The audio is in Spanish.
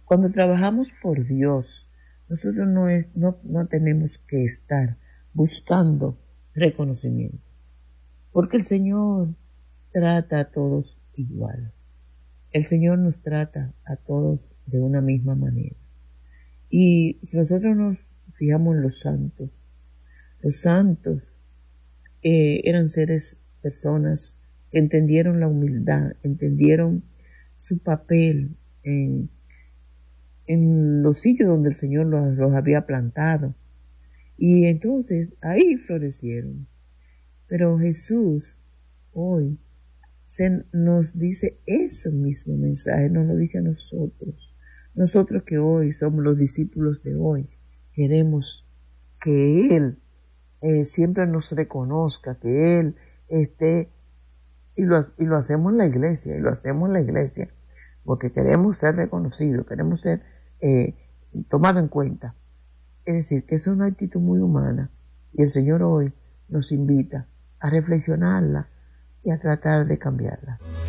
Cuando trabajamos por Dios, nosotros no tenemos que estar buscando reconocimiento, porque el Señor trata a todos igual. El Señor nos trata a todos de una misma manera. Y si nosotros nos fijamos en los santos eran personas que entendieron la humildad, entendieron su papel en los sitios donde el Señor los había plantado. Y entonces ahí florecieron. Pero Jesús hoy nos dice ese mismo mensaje, nos lo dice a nosotros. Nosotros que hoy somos los discípulos de hoy, queremos que Él siempre nos reconozca, que Él esté, y lo hacemos en la iglesia, porque queremos ser reconocidos, queremos ser tomados en cuenta. Es decir, que es una actitud muy humana, y el Señor hoy nos invita a reflexionarla y a tratar de cambiarla.